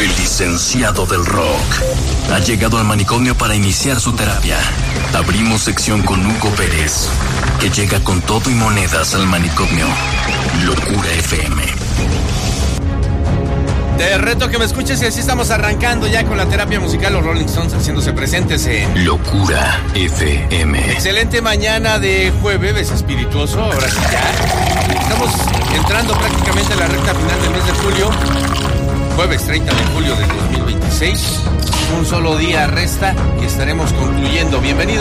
El licenciado del rock ha llegado al manicomio para iniciar su terapia. Abrimos sección con Hugo Pérez, que llega con todo y monedas al manicomio. Locura FM. Te reto que me escuches y así estamos arrancando ya con la terapia musical, los Rolling Stones haciéndose presentes en Locura FM. Excelente mañana de jueves espirituoso, ahora sí ya. Estamos entrando prácticamente a la recta final del mes de julio. Jueves 30 de julio del 2026. Un solo día resta y estaremos concluyendo. Bienvenidos.